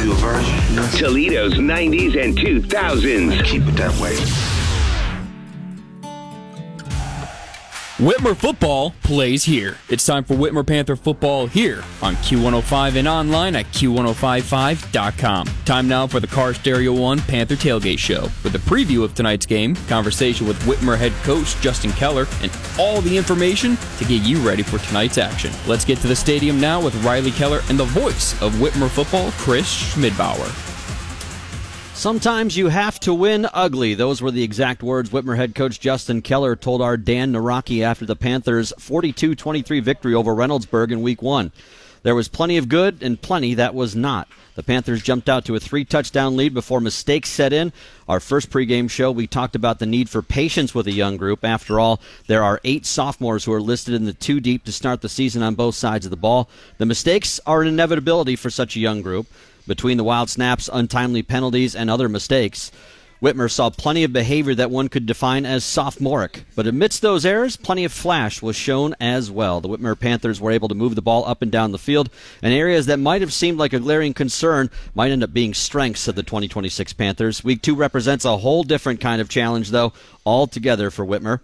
you a virgin. Toledo's 90s and 2000s. Keep it that way. Whitmer football plays here. It's time for Whitmer Panther football here on Q105 and online at Q1055.com. Time now for the Car Stereo 1 Panther Tailgate Show with a preview of tonight's game, conversation with Whitmer head coach Justin Keller, and all the information to get you ready for tonight's action. Let's get to the stadium now with Riley Keller and the voice of Whitmer football, Chris Schmidbauer. Sometimes you have to win ugly. Those were the exact words Whitmer head coach Justin Keller told our Dan Naraki after the Panthers' 42-23 victory over Reynoldsburg in Week 1. There was plenty of good and plenty that was not. The Panthers jumped out to a 3-touchdown lead before mistakes set in. Our first pregame show, we talked about the need for patience with a young group. After all, there are 8 sophomores who are listed in the 2 deep to start the season on both sides of the ball. The mistakes are an inevitability for such a young group. Between the wild snaps, untimely penalties, and other mistakes, Whitmer saw plenty of behavior that one could define as sophomoric. But amidst those errors, plenty of flash was shown as well. The Whitmer Panthers were able to move the ball up and down the field, and areas that might have seemed like a glaring concern might end up being strengths of the 2026 Panthers. Week 2 represents a whole different kind of challenge, though, altogether for Whitmer.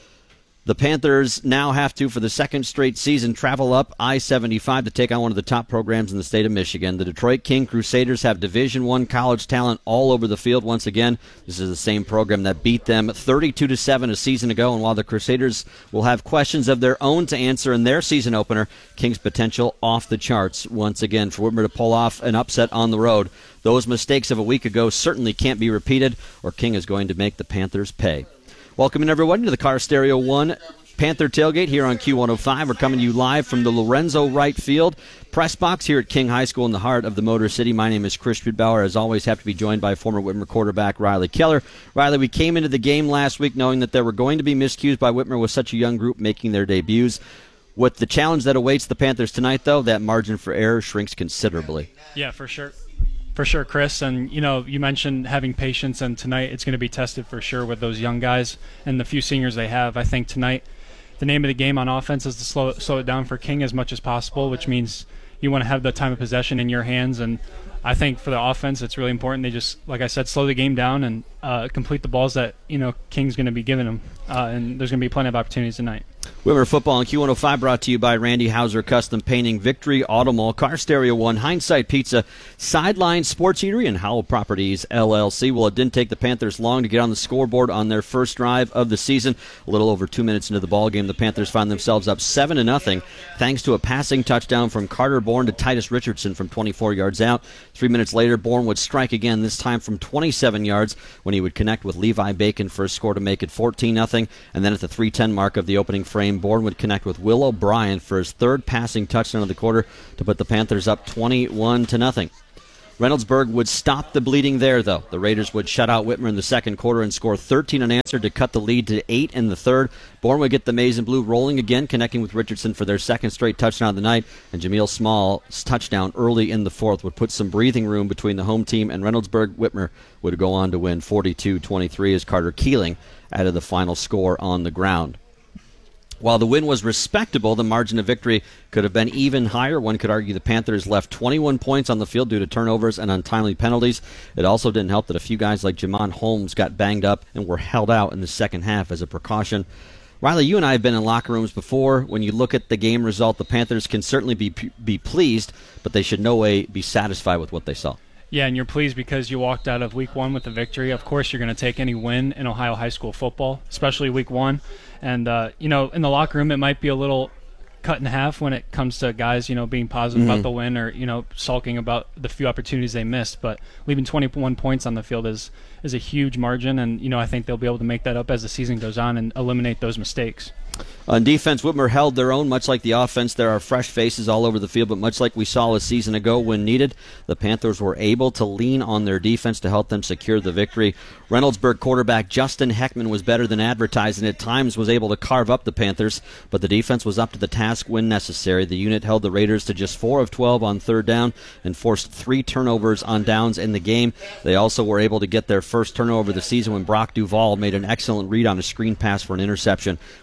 The Panthers now have to, for the second straight season, travel up I-75 to take on one of the top programs in the state of Michigan. The Detroit King Crusaders have Division I college talent all over the field once again. This is the same program that beat them 32-7 a season ago, and while the Crusaders will have questions of their own to answer in their season opener, King's potential off the charts once again. For Whitmer to pull off an upset on the road, those mistakes of a week ago certainly can't be repeated, or King is going to make the Panthers pay. Welcome everyone to the Car Stereo 1 Panther Tailgate here on Q105. We're coming to you live from the Lorenzo Wright Field press box here at King High School in the heart of the Motor City. My name is Chris Schmidbauer. As always, have to be joined by former Whitmer quarterback Riley Keller. Riley, we came into the game last week knowing that there were going to be miscues by Whitmer with such a young group making their debuts. With the challenge that awaits the Panthers tonight, though, that margin for error shrinks considerably. Yeah, for sure. For sure, Chris. And, you mentioned having patience, and tonight it's going to be tested for sure with those young guys and the few seniors they have. I think tonight the name of the game on offense is to slow it down for King as much as possible, which means you want to have the time of possession in your hands. And I think for the offense, it's really important they just, like I said, slow the game down and complete the balls that, King's going to be giving them. And there's going to be plenty of opportunities tonight. Whitmer Football on Q105 brought to you by Randy Hauser Custom Painting, Victory Auto Mall, Car Stereo 1, Hindsight Pizza, Sideline Sports Eatery, and Howell Properties, LLC. Well, it didn't take the Panthers long to get on the scoreboard on their first drive of the season. A little over 2 minutes into the ballgame, the Panthers found themselves up 7-0 thanks to a passing touchdown from Carter Bourne to Titus Richardson from 24 yards out. 3 minutes later, Bourne would strike again, this time from 27 yards when he would connect with Levi Bacon for a score to make it 14-0. And then at the 3:10 mark of the opening frame, Bourne would connect with Will O'Brien for his third passing touchdown of the quarter to put the Panthers up 21-0. Reynoldsburg would stop the bleeding there, though. The Raiders would shut out Whitmer in the second quarter and score 13 unanswered to cut the lead to 8 in the third. Bourne would get the Maize and Blue rolling again, connecting with Richardson for their second straight touchdown of the night, and Jameel Small's touchdown early in the fourth would put some breathing room between the home team and Reynoldsburg. Whitmer would go on to win 42-23 as Carter Keeling added the final score on the ground. While the win was respectable, the margin of victory could have been even higher. One could argue the Panthers left 21 points on the field due to turnovers and untimely penalties. It also didn't help that a few guys like Jamon Holmes got banged up and were held out in the second half as a precaution. Riley, you and I have been in locker rooms before. When you look at the game result, the Panthers can certainly be pleased, but they should no way be satisfied with what they saw. Yeah, and you're pleased because you walked out of Week 1 with a victory. Of course, you're going to take any win in Ohio high school football, especially Week 1. And, in the locker room, it might be a little cut in half when it comes to guys, being positive about the win or, sulking about the few opportunities they missed. But leaving 21 points on the field is a huge margin, and, I think they'll be able to make that up as the season goes on and eliminate those mistakes. On defense, Whitmer held their own. Much like the offense, there are fresh faces all over the field, but much like we saw a season ago when needed, the Panthers were able to lean on their defense to help them secure the victory. Reynoldsburg quarterback Justin Heckman was better than advertised and at times was able to carve up the Panthers, but the defense was up to the task when necessary. The unit held the Raiders to just 4 of 12 on third down and forced 3 turnovers on downs in the game. They also were able to get their first turnover of the season when Brock Duvall made an excellent read on a screen pass for an interception, which really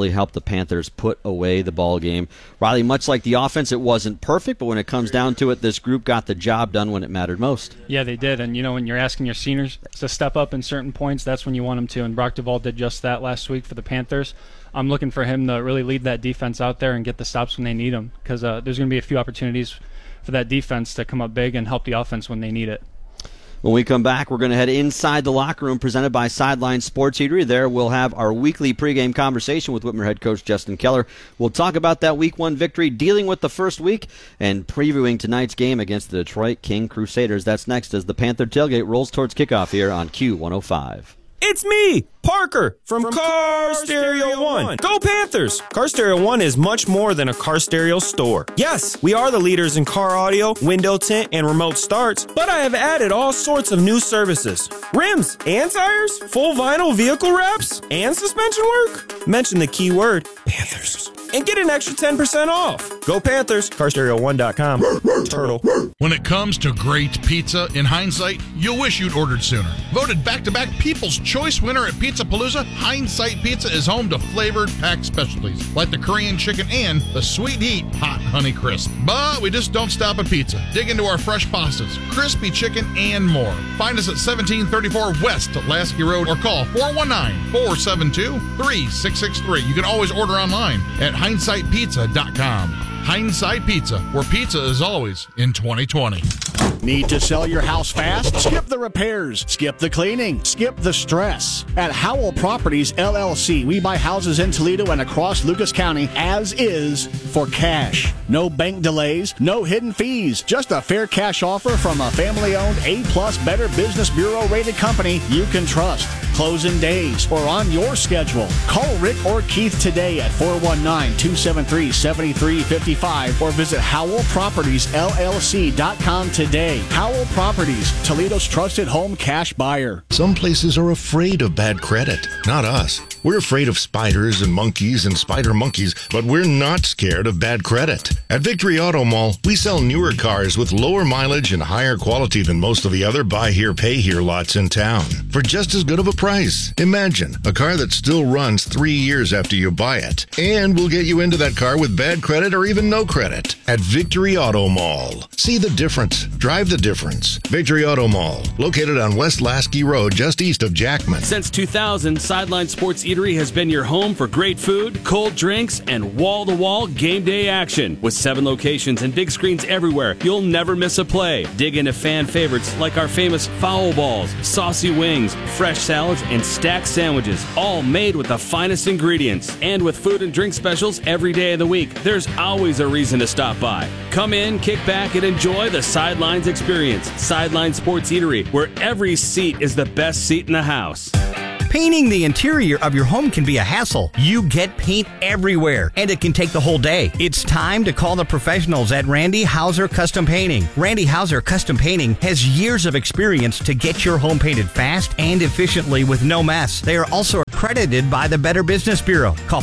really helped the Panthers put away the ball game. Riley, much like the offense, it wasn't perfect, but when it comes down to it, this group got the job done when it mattered most. Yeah, they did. And, when you're asking your seniors to step up in certain points, that's when you want them to. And Brock Duvall did just that last week for the Panthers. I'm looking for him to really lead that defense out there and get the stops when they need them, because there's going to be a few opportunities for that defense to come up big and help the offense when they need it. When we come back, we're going to head inside the locker room presented by Sideline Sports Eatery. There we'll have our weekly pregame conversation with Whitmer head coach Justin Keller. We'll talk about that Week 1 victory, dealing with the first week, and previewing tonight's game against the Detroit King Crusaders. That's next as the Panther tailgate rolls towards kickoff here on Q105. It's me, Parker, from Car Stereo 1. Go Panthers! Car Stereo 1 is much more than a car stereo store. Yes, we are the leaders in car audio, window tint, and remote starts, but I have added all sorts of new services. Rims and tires, full vinyl vehicle wraps, and suspension work. Mention the keyword Panthers and get an extra 10% off. Go Panthers! CarStereo1.com. Turtle. When it comes to great pizza, in hindsight, you'll wish you'd ordered sooner. Voted back-to-back People's Choice winner at Pizza Palooza, Hindsight Pizza is home to flavored packed specialties like the Korean chicken and the Sweet Heat Hot Honey Crisp. But we just don't stop at pizza. Dig into our fresh pastas, crispy chicken, and more. Find us at 1734 West Lasky Road or call 419-472-3663. You can always order online at hindsightpizza.com. Hindsight Pizza, where pizza is always in 2020. Need to sell your house fast? Skip the repairs, skip the cleaning, skip the stress. At Howell Properties, LLC, we buy houses in Toledo and across Lucas County as is for cash. No bank delays, no hidden fees, just a fair cash offer from a family-owned A-plus Better Business Bureau rated company you can trust. Closing days or on your schedule. Call Rick or Keith today at 419-273-7355 or visit HowellPropertiesLLC.com today. Howell Properties, Toledo's trusted home cash buyer. Some places are afraid of bad credit. Not us. We're afraid of spiders and monkeys and spider monkeys, but we're not scared of bad credit. At Victory Auto Mall, we sell newer cars with lower mileage and higher quality than most of the other buy here, pay here lots in town for just as good of a price. Imagine a car that still runs 3 years after you buy it, and we'll get you into that car with bad credit or even no credit at Victory Auto Mall. See the difference. Drive the difference. Victory Auto Mall, located on West Lasky Road, just east of Jackman. Since 2000, Sideline Sports Eatery has been your home for great food, cold drinks, and wall-to-wall game day action. With 7 locations and big screens everywhere, you'll never miss a play. Dig into fan favorites like our famous foul balls, saucy wings, fresh salads, and stacked sandwiches, all made with the finest ingredients. And with food and drink specials every day of the week, there's always a reason to stop by. Come in, kick back, and enjoy the Sidelines experience. Sideline Sports Eatery, where every seat is the best seat in the house. Painting the interior of your home can be a hassle. You get paint everywhere, and it can take the whole day. It's time to call the professionals at Randy Hauser Custom Painting. Randy Hauser Custom Painting has years of experience to get your home painted fast and efficiently with no mess. They are also accredited by the Better Business Bureau. Call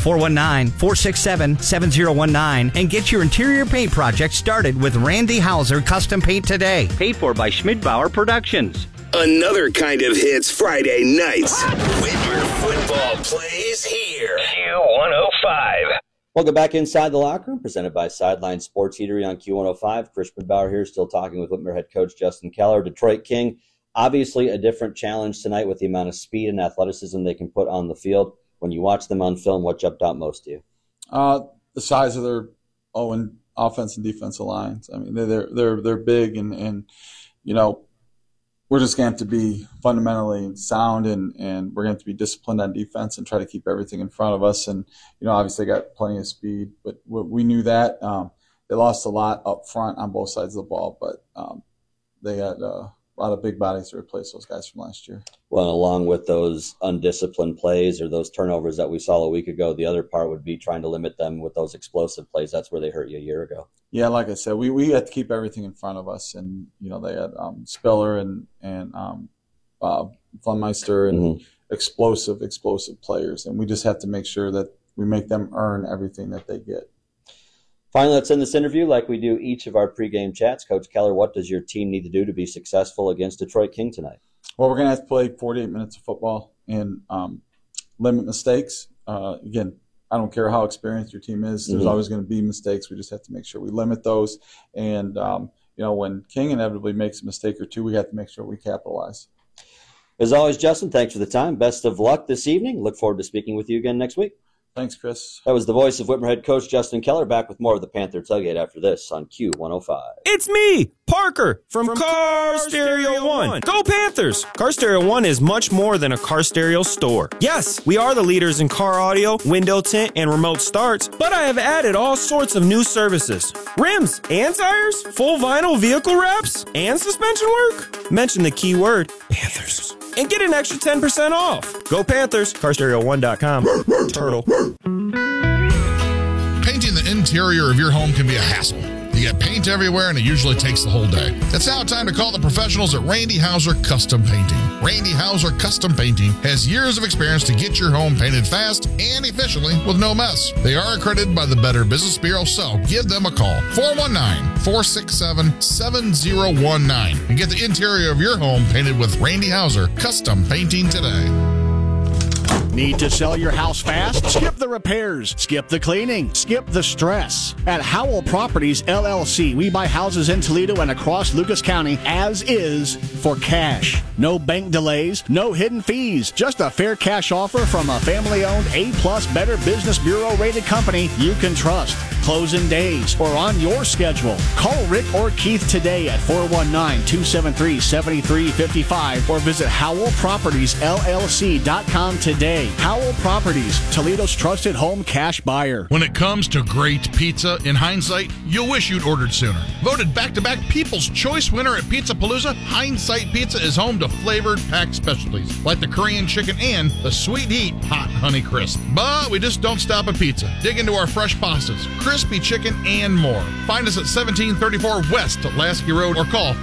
419-467-7019 and get your interior paint project started with Randy Hauser Custom Paint today. Paid for by Schmidbauer Productions. Another kind of hits Friday nights. Whitmer football plays here. Q105. Welcome back inside the locker room, presented by Sideline Sports Eatery on Q105. Chris Schmidbauer here, still talking with Whitmer head coach Justin Keller. Detroit King, obviously a different challenge tonight with the amount of speed and athleticism they can put on the field. When you watch them on film, what jumped out most to you? The size of their offense and defensive lines. I mean, they're big, and you know, we're just going to have to be fundamentally sound, and we're going to have to be disciplined on defense and try to keep everything in front of us. And, you know, obviously they got plenty of speed, but we knew that. They lost a lot up front on both sides of the ball, but they had a lot of big bodies to replace those guys from last year. Well, along with those undisciplined plays or those turnovers that we saw a week ago, the other part would be trying to limit them with those explosive plays. That's where they hurt you a year ago. Yeah, like I said, we had to keep everything in front of us, and you know they had Spiller and Funmeister and explosive players, and we just have to make sure that we make them earn everything that they get. Finally, let's end this interview like we do each of our pregame chats. Coach Keller, what does your team need to do to be successful against Detroit King tonight? Well, we're going to have to play 48 minutes of football and limit mistakes. Again, I don't care how experienced your team is. There's always going to be mistakes. We just have to make sure we limit those. And, when King inevitably makes a mistake or two, we have to make sure we capitalize. As always, Justin, thanks for the time. Best of luck this evening. Look forward to speaking with you again next week. Thanks, Chris. That was the voice of Whitmer head coach Justin Keller, back with more of the Panther Tailgate after this on Q105. It's me, Parker, from Car Stereo 1. Go Panthers! Car Stereo 1 is much more than a car stereo store. Yes, we are the leaders in car audio, window tint, and remote starts, but I have added all sorts of new services. Rims and tires, full vinyl vehicle wraps, and suspension work. Mention the keyword Panthers and get an extra 10% off. Go Panthers! CarStereo1.com. Turtle. Painting the interior of your home can be a hassle. You get paint everywhere, and it usually takes the whole day. It's now time to call the professionals at Randy Hauser Custom Painting. Randy Hauser Custom Painting has years of experience to get your home painted fast and efficiently with no mess. They are accredited by the Better Business Bureau, so give them a call. 419-467-7019 and get the interior of your home painted with Randy Hauser Custom Painting today. Need to sell your house fast? Skip the repairs, skip the cleaning, skip the stress. At Howell Properties, LLC, we buy houses in Toledo and across Lucas County as is for cash. No bank delays, no hidden fees, just a fair cash offer from a family-owned A-plus Better Business Bureau rated company you can trust. Closing days or on your schedule. Call Rick or Keith today at 419-273-7355 or visit HowellPropertiesLLC.com today. Howell Properties, Toledo's trusted home cash buyer. When it comes to great pizza, in hindsight, you'll wish you'd ordered sooner. Voted back-to-back People's Choice winner at Pizzapalooza, Hindsight Pizza is home to flavored packed specialties like the Korean chicken and the Sweet Heat Hot Honey Crisp. But we just don't stop at pizza. Dig into our fresh pastas, crispy chicken, and more. Find us at 1734 West Lasky Road or call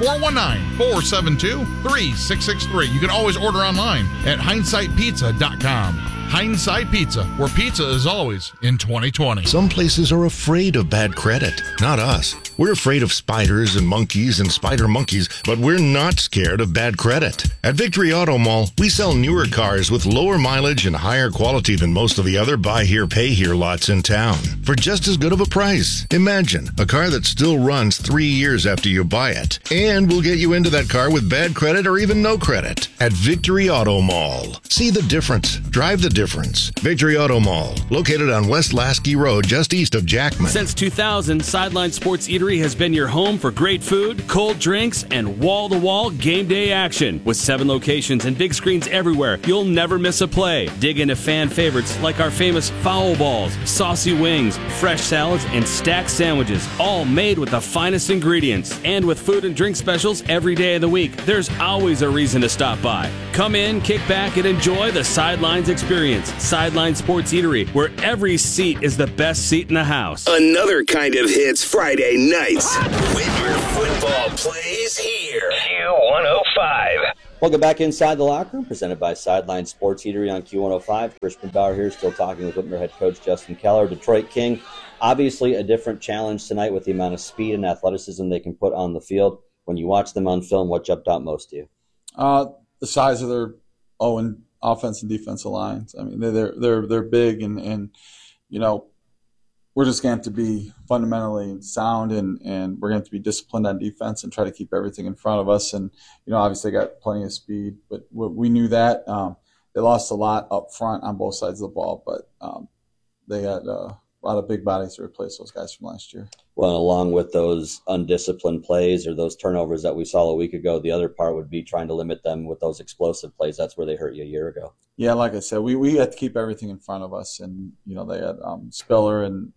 419-472-3663. You can always order online at hindsightpizza.com. Hindsight Pizza, where pizza is always in 2020. Some places are afraid of bad credit. Not us. We're afraid of spiders and monkeys and spider monkeys, but we're not scared of bad credit. At Victory Auto Mall, we sell newer cars with lower mileage and higher quality than most of the other buy here, pay here lots in town for just as good of a price. Imagine a car that still runs 3 years after you buy it, and we'll get you into that car with bad credit or even no credit at Victory Auto Mall. See the difference. Drive the difference. Victory Auto Mall, located on West Lasky Road, just east of Jackman. Since 2000, Sideline Sports Eatery has been your home for great food, cold drinks, and wall-to-wall game day action. With 7 locations and big screens everywhere, you'll never miss a play. Dig into fan favorites like our famous foul balls, saucy wings, fresh salads, and stacked sandwiches, all made with the finest ingredients. And with food and drink specials every day of the week, there's always a reason to stop by. Come in, kick back, and enjoy the Sidelines experience. Sideline Sports Eatery, where every seat is the best seat in the house. Another kind of hits Friday nights. Whitmer football plays here. Q105. Welcome back inside the locker room, presented by Sideline Sports Eatery on Q105. Christian Bauer here, still talking with Whitmer head coach Justin Keller. Detroit King, obviously a different challenge tonight with the amount of speed and athleticism they can put on the field. When you watch them on film, what jumped out most to you? The size of their offense and defensive lines. I mean, they're big, and we're just going to have to be fundamentally sound, and we're going to have to be disciplined on defense and try to keep everything in front of us. And obviously they got plenty of speed, but we knew that. They lost a lot up front on both sides of the ball, but they had a lot of big bodies to replace those guys from last year. Well, along with those undisciplined plays or those turnovers that we saw a week ago, the other part would be trying to limit them with those explosive plays. That's where they hurt you a year ago. Yeah, like I said, we had to keep everything in front of us, and they had Spiller and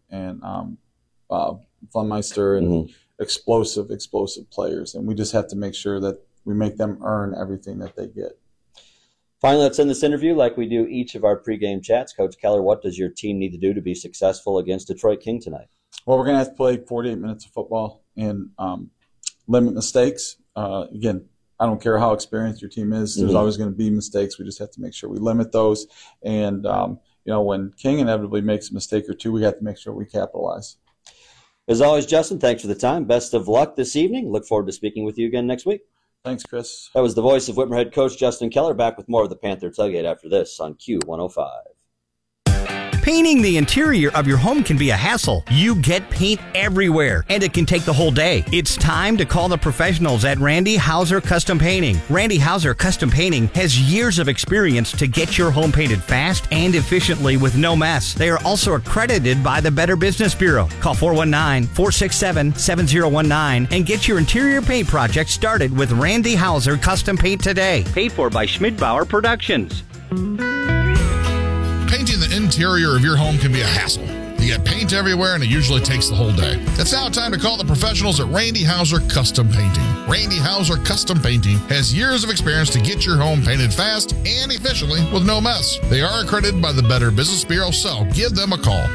Funmeister and explosive players, and we just have to make sure that we make them earn everything that they get. Finally, let's end this interview like we do each of our pregame chats. Coach Keller, what does your team need to do to be successful against Detroit King tonight? Well, we're going to have to play 48 minutes of football and limit mistakes. Again, I don't care how experienced your team is. There's always going to be mistakes. We just have to make sure we limit those. And, when King inevitably makes a mistake or two, we have to make sure we capitalize. As always, Justin, thanks for the time. Best of luck this evening. Look forward to speaking with you again next week. Thanks, Chris. That was the voice of Whitmer head coach Justin Keller, back with more of the Panther Tailgate after this on Q105. Painting the interior of your home can be a hassle. You get paint everywhere, and it can take the whole day. It's time to call the professionals at Randy Hauser Custom Painting. Randy Hauser Custom Painting has years of experience to get your home painted fast and efficiently with no mess. They are also accredited by the Better Business Bureau. Call 419-467-7019 and get your interior paint project started with Randy Hauser Custom Paint today. Paid for by Schmidbauer Productions. Painting the interior of your home can be a hassle. You get paint everywhere, and it usually takes the whole day. It's now time to call the professionals at Randy Hauser Custom Painting. Randy Hauser Custom Painting has years of experience to get your home painted fast and efficiently with no mess. They are accredited by the Better Business Bureau, so give them a call.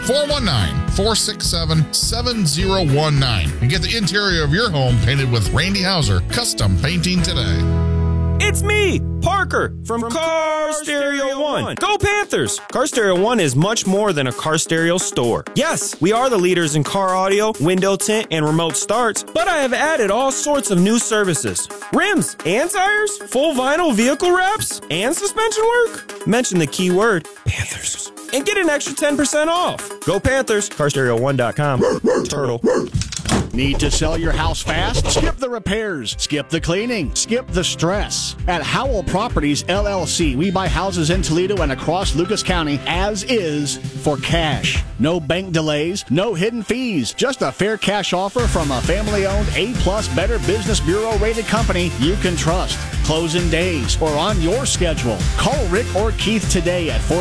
419-467-7019 and get the interior of your home painted with Randy Hauser Custom Painting today. It's me, Parker, from Car Stereo One. Go Panthers! Car Stereo One is much more than a car stereo store. Yes, we are the leaders in car audio, window tint, and remote starts, but I have added all sorts of new services. Rims and tires, full vinyl vehicle wraps, and suspension work. Mention the keyword Panthers and get an extra 10% off. Go Panthers! CarStereo1.com. Turtle. Need to sell your house fast? Skip the repairs, skip the cleaning, skip the stress. At Howell Properties LLC, we buy houses in Toledo and across Lucas County as is for cash. No bank delays, no hidden fees, just a fair cash offer from a family-owned A-plus Better Business Bureau rated company you can trust. Closing days or on your schedule. Call Rick or Keith today at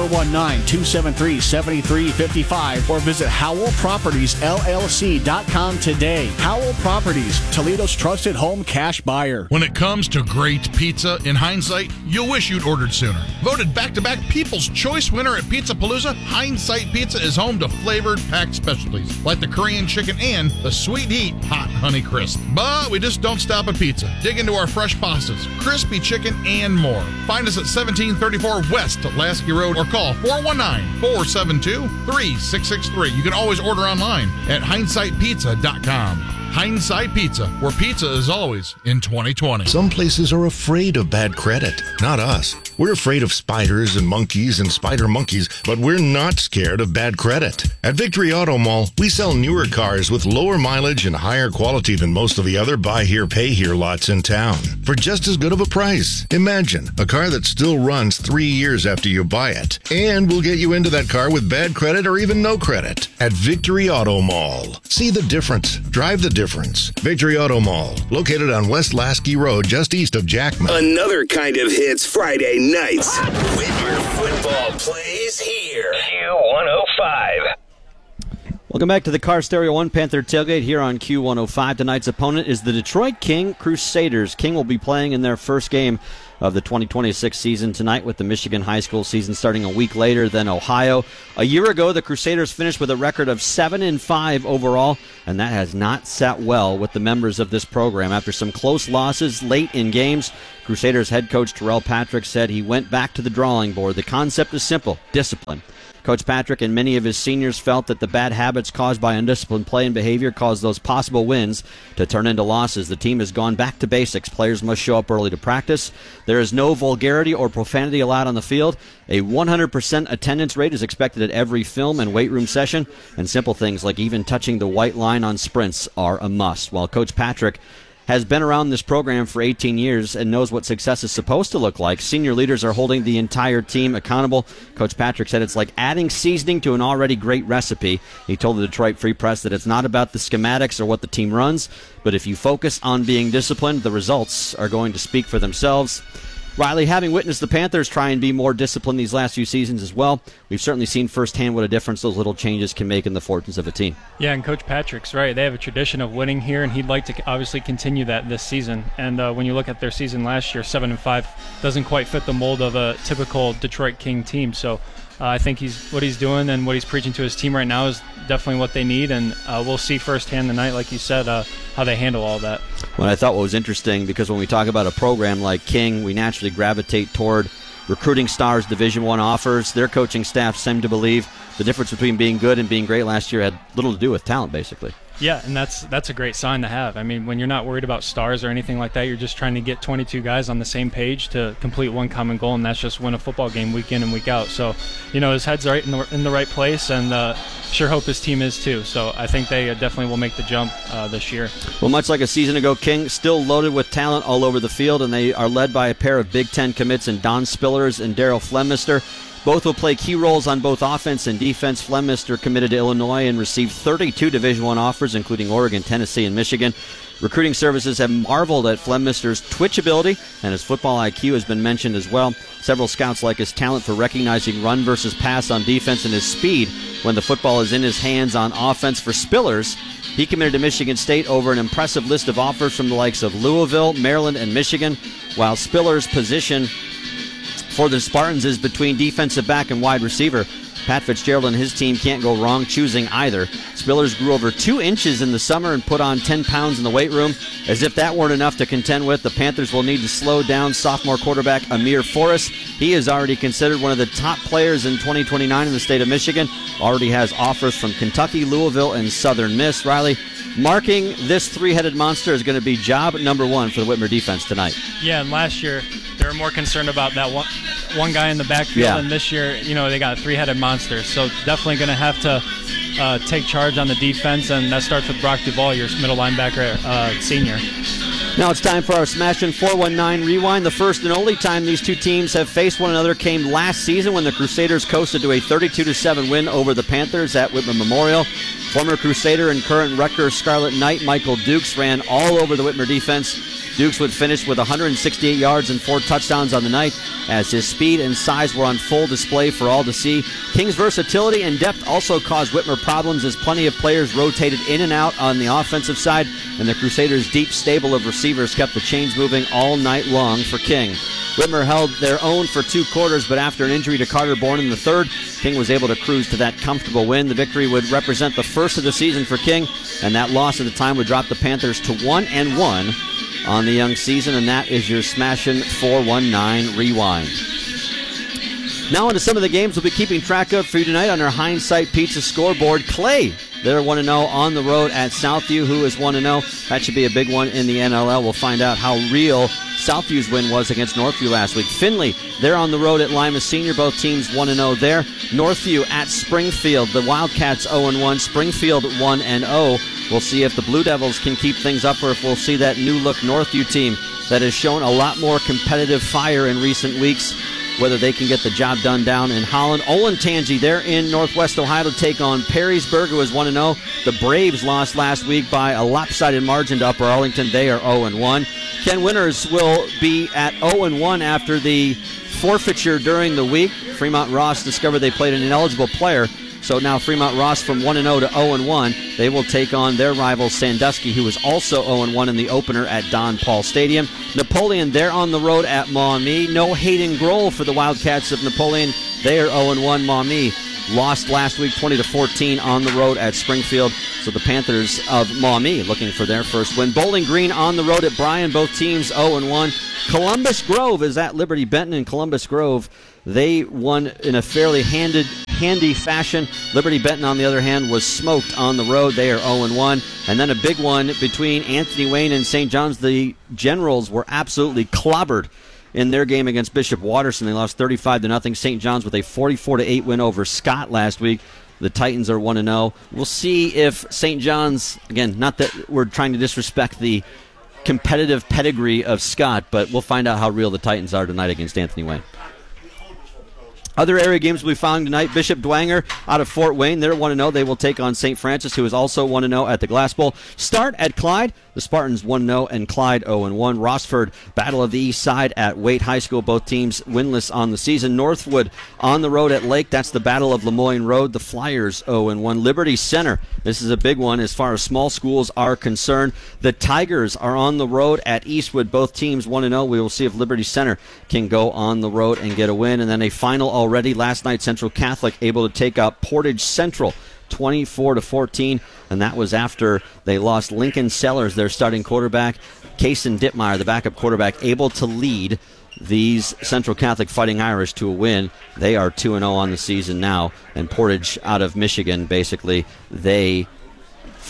419-273-7355 or visit HowellPropertiesLLC.com today. Howell Properties, Toledo's trusted home cash buyer. When it comes to great pizza, in hindsight, you'll wish you'd ordered sooner. Voted back-to-back People's Choice winner at Pizza Palooza, Hindsight Pizza is home to flavored packed specialties like the Korean chicken and the Sweet Heat Hot Honey Crisp. But we just don't stop at pizza. Dig into our fresh pastas, crispy chicken, and more. Find us at 1734 West Lasky Road or call 419-472-3663. You can always order online at hindsightpizza.com. Hindsight Pizza, where pizza is always in 2020. Some places are afraid of bad credit. Not us. We're afraid of spiders and monkeys and spider monkeys, but we're not scared of bad credit. At Victory Auto Mall, we sell newer cars with lower mileage and higher quality than most of the other buy here, pay here lots in town for just as good of a price. Imagine a car that still runs 3 years after you buy it. And we'll get you into that car with bad credit or even no credit at Victory Auto Mall. See the difference. Drive the difference. Victory Auto Mall, located on West Lasky Road, just east of Jackman. Another kind of hits Friday nights. Whitmer football plays here. Q105. Welcome back to the Car Stereo One Panther Tailgate here on Q105. Tonight's opponent is the Detroit King Crusaders. King will be playing in their first game of the 2026 season tonight, with the Michigan high school season starting a week later than Ohio. A year ago, the Crusaders finished with a record of 7-5 overall, and that has not sat well with the members of this program. After some close losses late in games, Crusaders head coach Terrell Patrick said he went back to the drawing board. The concept is simple: discipline. Coach Patrick and many of his seniors felt that the bad habits caused by undisciplined play and behavior caused those possible wins to turn into losses. The team has gone back to basics. Players must show up early to practice. There is no vulgarity or profanity allowed on the field. A 100% attendance rate is expected at every film and weight room session, and simple things like even touching the white line on sprints are a must. While Coach Patrick has been around this program for 18 years and knows what success is supposed to look like, senior leaders are holding the entire team accountable. Coach Patrick said it's like adding seasoning to an already great recipe. He told the Detroit Free Press that it's not about the schematics or what the team runs, but if you focus on being disciplined, the results are going to speak for themselves. Riley, having witnessed the Panthers try and be more disciplined these last few seasons as well, we've certainly seen firsthand what a difference those little changes can make in the fortunes of a team. Yeah, and Coach Patrick's right. They have a tradition of winning here, and he'd like to obviously continue that this season. And when you look at their season last year, 7-5 doesn't quite fit the mold of a typical Detroit King team. So I think what he's doing and what he's preaching to his team right now is definitely what they need, and we'll see firsthand tonight, like you said, how they handle all that. What I thought was interesting, because when we talk about a program like King, we naturally gravitate toward recruiting stars, Division I offers. Their coaching staff seem to believe the difference between being good and being great last year had little to do with talent, basically. Yeah, and that's a great sign to have. I mean, when you're not worried about stars or anything like that, you're just trying to get 22 guys on the same page to complete one common goal, and that's just win a football game week in and week out. So, his head's right in the right place, and sure hope his team is too. So I think they definitely will make the jump this year. Well, much like a season ago, King still loaded with talent all over the field, and they are led by a pair of Big Ten commits in Don Spillers and Daryl Flemister. Both will play key roles on both offense and defense. Flemister committed to Illinois and received 32 Division I offers, including Oregon, Tennessee, and Michigan. Recruiting services have marveled at Flemister's twitch ability, and his football IQ has been mentioned as well. Several scouts like his talent for recognizing run versus pass on defense and his speed when the football is in his hands on offense. For Spillers, he committed to Michigan State over an impressive list of offers from the likes of Louisville, Maryland, and Michigan, while Spillers' position for the Spartans is between defensive back and wide receiver. Pat Fitzgerald and his team can't go wrong choosing either. Spillers grew over 2 inches in the summer and put on 10 pounds in the weight room. As if that weren't enough to contend with, the Panthers will need to slow down sophomore quarterback Amir Forrest. He is already considered one of the top players in 2029 in the state of Michigan. Already has offers from Kentucky, Louisville, and Southern Miss. Riley, marking this three-headed monster is going to be job number one for the Whitmer defense tonight. Yeah, and last year they were more concerned about that one guy in the backfield, and this year, they got a three-headed monster. So definitely going to have to take charge on the defense, and that starts with Brock Duvall, your middle linebacker senior. Now it's time for our Smashin' 419 Rewind. The first and only time these two teams have faced one another came last season when the Crusaders coasted to a 32-7 win over the Panthers at Whitmer Memorial. Former Crusader and current Rutgers Scarlet Knight Michael Dukes ran all over the Whitmer defense. Dukes would finish with 168 yards and 4 touchdowns on the night, as his speed and size were on full display for all to see. King's versatility and depth also caused Whitmer problems, as plenty of players rotated in and out on the offensive side, and the Crusaders' deep stable of receivers kept the chains moving all night long for King. Whitmer held their own for 2 quarters, but after an injury to Carter Bourne in the third, King was able to cruise to that comfortable win. The victory would represent the first of the season for King, and that loss at the time would drop the Panthers to 1-1 on the young season, and that is your Smashin' 419 Rewind. Now into some of the games we'll be keeping track of for you tonight on our Hindsight Pizza scoreboard. Clay, they're 1-0 on the road at Southview, who is 1-0. That should be a big one in the NLL. We'll find out how real Southview's win was against Northview last week. Finley, they're on the road at Lima Senior. Both teams 1-0 there. Northview at Springfield. The Wildcats 0-1. Springfield 1-0. We'll see if the Blue Devils can keep things up, or if we'll see that new-look Northview team that has shown a lot more competitive fire in recent weeks, whether they can get the job done down in Holland. Olentangy, they're in Northwest Ohio to take on Perrysburg, who is 1-0. The Braves lost last week by a lopsided margin to Upper Arlington. They are 0-1. Ken Winters will be at 0-1 after the forfeiture during the week. Fremont Ross discovered they played an ineligible player, so now Fremont Ross from 1-0 to 0-1. They will take on their rival Sandusky, who was also 0-1 in the opener at Don Paul Stadium. Napoleon, they're on the road at Maumee. No Hayden Grohl for the Wildcats of Napoleon. They are 0-1. Maumee lost last week 20-14 on the road at Springfield. So the Panthers of Maumee looking for their first win. Bowling Green on the road at Bryan. Both teams 0-1. Columbus Grove is at Liberty Benton. In Columbus Grove, they won in a fairly handy fashion. Liberty Benton, on the other hand, was smoked on the road. They are 0-1. And then a big one between Anthony Wayne and St. John's. The Generals were absolutely clobbered in their game against Bishop Watterson. They lost 35-0. St. John's with a 44-8 win over Scott last week. The Titans are 1-0. We'll see if St. John's, again, not that we're trying to disrespect the competitive pedigree of Scott, but we'll find out how real the Titans are tonight against Anthony Wayne. Other area games we'll be following tonight. Bishop Dwenger out of Fort Wayne. They're 1-0. They will take on St. Francis, who is also 1-0 at the Glass Bowl. Start at Clyde. The Spartans 1-0 and Clyde 0-1. Rossford, Battle of the East Side at Waite High School. Both teams winless on the season. Northwood on the road at Lake. That's the Battle of Lemoyne Road. The Flyers 0-1. Liberty Center. This is a big one as far as small schools are concerned. The Tigers are on the road at Eastwood. Both teams 1-0. We will see if Liberty Center can go on the road and get a win. And then a final already last night. Central Catholic able to take out Portage Central 24-14, and that was after they lost Lincoln Sellers, their starting quarterback. Kaysen Dittmeyer, the backup quarterback, able to lead these Central Catholic Fighting Irish to a win. They are 2-0 on the season now, and Portage out of Michigan, basically, they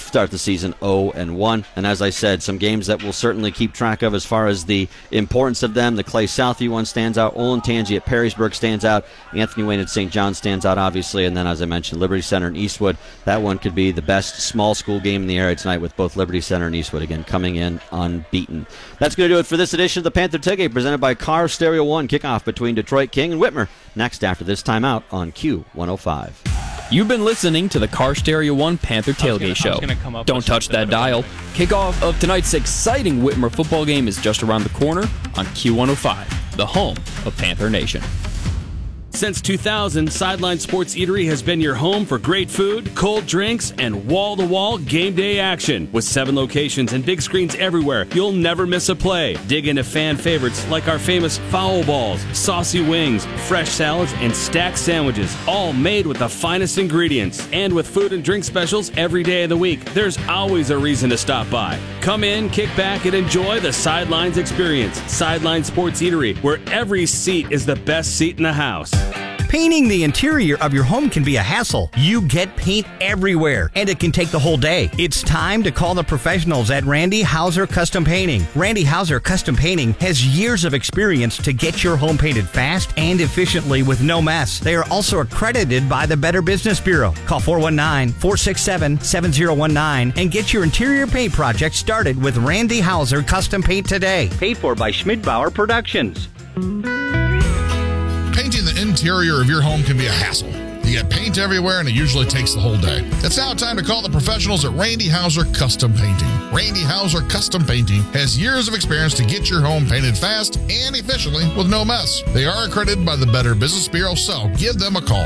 start the season 0-1. And as I said, some games that we'll certainly keep track of as far as the importance of them. The Clay Southview one stands out. Olentangy at Perrysburg stands out. Anthony Wayne at St. John stands out, obviously. And then, as I mentioned, Liberty Center and Eastwood. That one could be the best small school game in the area tonight, with both Liberty Center and Eastwood, again, coming in unbeaten. That's going to do it for this edition of the Panther Tailgate, presented by Car Stereo 1. Kickoff between Detroit King and Whitmer. Next after this timeout on Q105. You've been listening to the Car Stereo 1 Panther Tailgate Show. Don't touch that dial. Kickoff of tonight's exciting Whitmer football game is just around the corner on Q105, the home of Panther Nation. Since 2000, Sideline Sports Eatery has been your home for great food, cold drinks, and wall-to-wall game day action. With 7 locations and big screens everywhere, you'll never miss a play. Dig into fan favorites like our famous foul balls, saucy wings, fresh salads, and stacked sandwiches, all made with the finest ingredients. And with food and drink specials every day of the week, there's always a reason to stop by. Come in, kick back, and enjoy the Sidelines experience. Sideline Sports Eatery, where every seat is the best seat in the house. Painting the interior of your home can be a hassle. You get paint everywhere, and it can take the whole day. It's time to call the professionals at Randy Hauser Custom Painting. Randy Hauser Custom Painting has years of experience to get your home painted fast and efficiently with no mess. They are also accredited by the Better Business Bureau. Call 419-467-7019 and get your interior paint project started with Randy Hauser Custom Paint today. Paid for by Schmidbauer Productions. Painting the interior of your home can be a hassle. You get paint everywhere, and it usually takes the whole day. It's now time to call the professionals at Randy Hauser Custom Painting. Randy Hauser Custom Painting has years of experience to get your home painted fast and efficiently with no mess. They are accredited by the Better Business Bureau, so give them a call.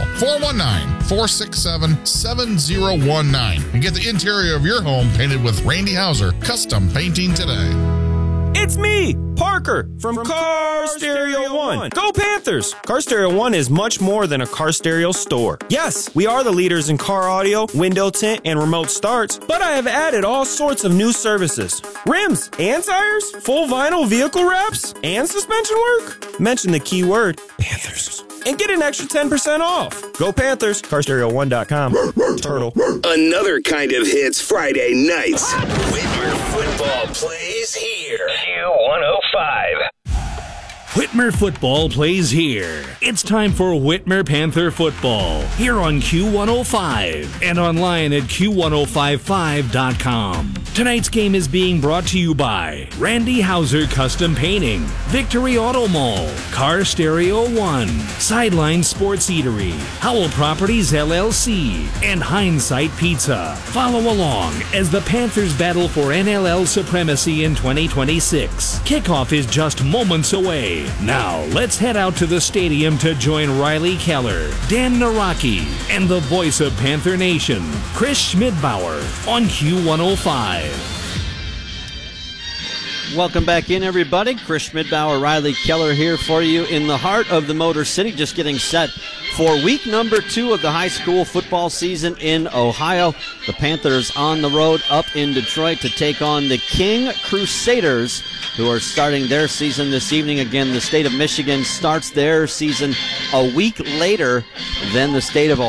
419-467-7019 and get the interior of your home painted with Randy Hauser Custom Painting today. It's me, Parker, from Car Stereo 1. Go Panthers! Car Stereo 1 is much more than a car stereo store. Yes, we are the leaders in car audio, window tint, and remote starts, but I have added all sorts of new services. Rims and tires, full vinyl vehicle wraps, and suspension work. Mention the keyword Panthers and get an extra 10% off. Go Panthers! CarStereo1.com. Turtle. Another kind of hits Friday nights. Whitmer football plays here. Q105. Whitmer football plays here. It's time for Whitmer Panther football here on Q105 and online at Q1055.com. Tonight's game is being brought to you by Randy Hauser Custom Painting, Victory Auto Mall, Car Stereo 1, Sideline Sports Eatery, Howell Properties LLC, and Hindsight Pizza. Follow along as the Panthers battle for NLL supremacy in 2026. Kickoff is just moments away. Now, let's head out to the stadium to join Riley Keller, Dan Naraki, and the voice of Panther Nation, Chris Schmidbauer, on Q105. Welcome back in, everybody. Chris Schmidbauer, Riley Keller here for you in the heart of the Motor City, just getting set for week number 2 of the high school football season in Ohio. The Panthers on the road up in Detroit to take on the King Crusaders, who are starting their season this evening. Again, the state of Michigan starts their season a week later than the state of Ohio.